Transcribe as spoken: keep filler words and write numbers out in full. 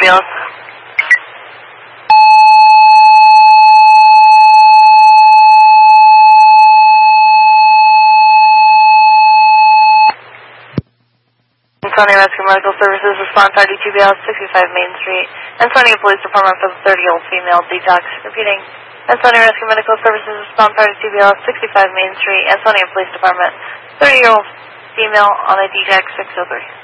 B L S. Antonio Rescue Medical Services, respond party two B L S, sixty-five Main Street. Antonio Police Department for the thirty-year-old female detox. Repeating. Antonio Rescue Medical Services, respond party two B L S, sixty-five Main Street. Antonio Police Department, thirty-year-old female on a detox six oh three.